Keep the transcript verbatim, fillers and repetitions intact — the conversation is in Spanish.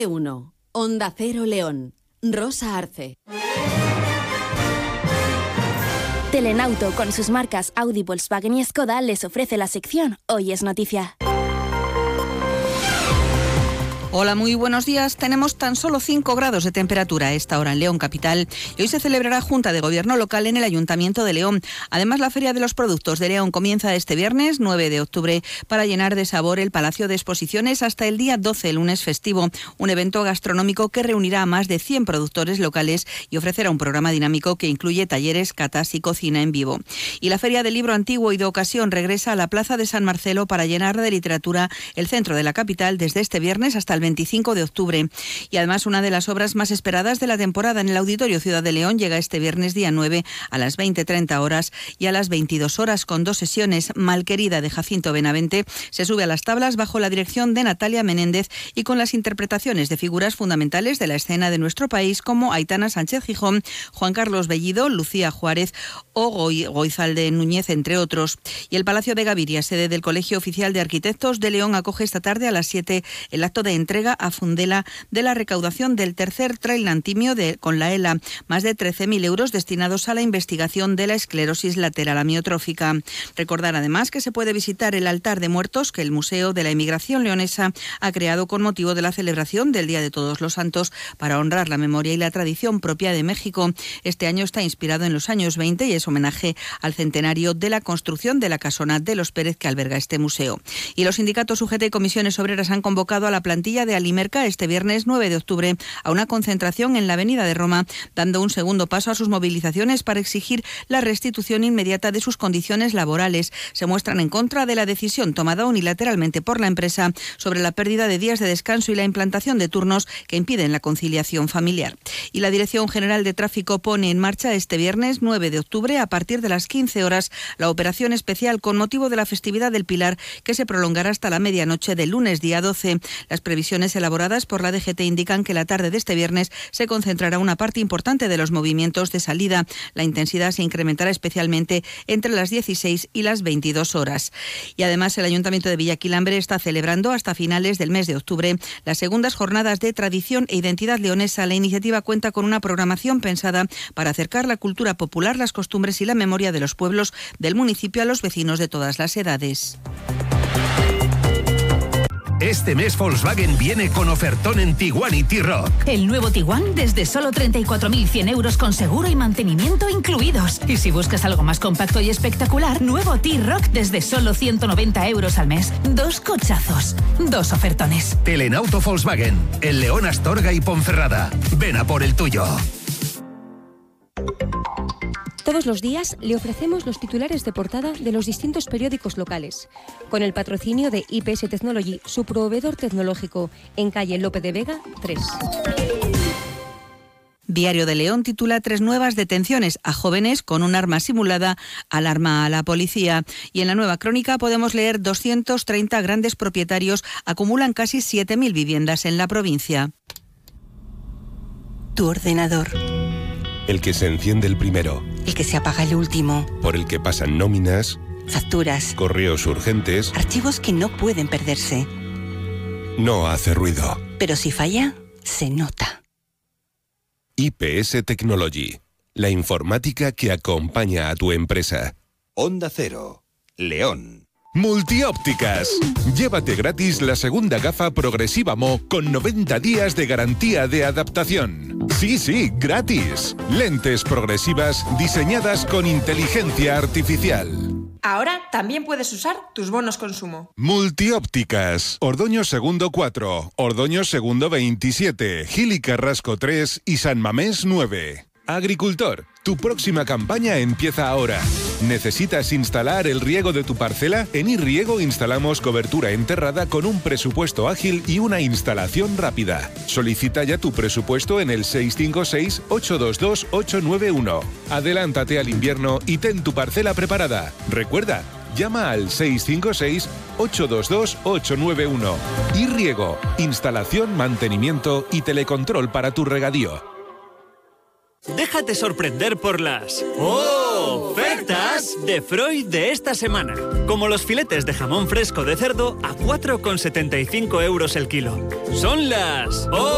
uno. Onda Cero León. Rosa Arce. Telenauto, con sus marcas Audi, Volkswagen y Skoda, les ofrece la sección Hoy es Noticia. Hola, muy buenos días. Tenemos tan solo cinco grados de temperatura a esta hora en León capital y hoy se celebrará Junta de Gobierno local en el Ayuntamiento de León. Además, la Feria de los Productos de León comienza este viernes nueve de octubre para llenar de sabor el Palacio de Exposiciones hasta el día doce, lunes festivo, un evento gastronómico que reunirá a más de cien productores locales y ofrecerá un programa dinámico que incluye talleres, catas y cocina en vivo. Y la Feria del Libro Antiguo y de Ocasión regresa a la Plaza de San Marcelo para llenar de literatura el centro de la capital desde este viernes hasta el veinticinco de octubre. Y además, una de las obras más esperadas de la temporada en el Auditorio Ciudad de León llega este viernes día nueve a las veinte treinta horas y a las veintidós horas con dos sesiones. Malquerida, de Jacinto Benavente, se sube a las tablas bajo la dirección de Natalia Menéndez y con las interpretaciones de figuras fundamentales de la escena de nuestro país como Aitana Sánchez Gijón, Juan Carlos Bellido, Lucía Juárez o Goy- Goizalde Núñez, entre otros. Y el Palacio de Gaviria, sede del Colegio Oficial de Arquitectos de León, acoge esta tarde a las siete el acto de entrega a Fundela de la recaudación del tercer trail antimio de, con la ELA, más de trece mil euros destinados a la investigación de la esclerosis lateral amiotrófica. Recordar además que se puede visitar el altar de muertos que el Museo de la Emigración Leonesa ha creado con motivo de la celebración del Día de Todos los Santos para honrar la memoria y la tradición propia de México. Este año está inspirado en los años veinte y es homenaje al centenario de la construcción de la casona de los Pérez que alberga este museo. Y los sindicatos U G T y comisiones obreras han convocado a la plantilla de Alimerca este viernes nueve de octubre a una concentración en la Avenida de Roma, dando un segundo paso a sus movilizaciones para exigir la restitución inmediata de sus condiciones laborales. Se muestran en contra de la decisión tomada unilateralmente por la empresa sobre la pérdida de días de descanso y la implantación de turnos que impiden la conciliación familiar. Y la Dirección General de Tráfico pone en marcha este viernes nueve de octubre a partir de las quince horas la operación especial con motivo de la festividad del Pilar, que se prolongará hasta la medianoche del lunes día doce. Las previsiones elaboradas por la D G T indican que la tarde de este viernes se concentrará una parte importante de los movimientos de salida. La intensidad se incrementará especialmente entre las dieciséis y las veintidós horas. Y además, el Ayuntamiento de Villaquilambre está celebrando hasta finales del mes de octubre las segundas jornadas de tradición e identidad leonesa. La iniciativa cuenta con una programación pensada para acercar la cultura popular, las costumbres y la memoria de los pueblos del municipio a los vecinos de todas las edades. Este mes Volkswagen viene con ofertón en Tiguan y T-Roc. El nuevo Tiguan desde solo treinta y cuatro mil cien euros con seguro y mantenimiento incluidos. Y si buscas algo más compacto y espectacular, nuevo T-Roc desde solo ciento noventa euros al mes. Dos cochazos, dos ofertones. Telenauto Volkswagen, en León, Astorga y Ponferrada. Ven a por el tuyo. Todos los días le ofrecemos los titulares de portada de los distintos periódicos locales, con el patrocinio de I P S Technology, su proveedor tecnológico, en calle Lope de Vega tres. Diario de León titula tres nuevas detenciones a jóvenes con un arma simulada alarma a la policía. Y en la Nueva Crónica podemos leer doscientos treinta grandes propietarios acumulan casi siete mil viviendas en la provincia. Tu ordenador. El que se enciende el primero. El que se apaga el último. Por el que pasan nóminas. Facturas. Correos urgentes. Archivos que no pueden perderse. No hace ruido. Pero si falla, se nota. I P S Technology. La informática que acompaña a tu empresa. Onda Cero. León. Multiópticas. Llévate gratis la segunda gafa Progresiva Mo con noventa días de garantía de adaptación. Sí, sí, gratis. Lentes progresivas diseñadas con inteligencia artificial. Ahora también puedes usar tus bonos consumo. Multiópticas. Ordoño Segundo cuatro, Ordoño Segundo veintisiete, Gil y Carrasco tres y San Mamés nueve. Agricultor, tu próxima campaña empieza ahora. ¿Necesitas instalar el riego de tu parcela? En iRiego instalamos cobertura enterrada con un presupuesto ágil y una instalación rápida. Solicita ya tu presupuesto en el seis cinco seis, ocho dos dos, ocho nueve uno. Adelántate al invierno y ten tu parcela preparada. Recuerda, llama al seis cinco seis, ocho dos dos, ocho nueve uno. iRiego, instalación, mantenimiento y telecontrol para tu regadío. Déjate sorprender por las ofertas de Freud de esta semana. Como los filetes de jamón fresco de cerdo a cuatro con setenta y cinco euros el kilo. Son las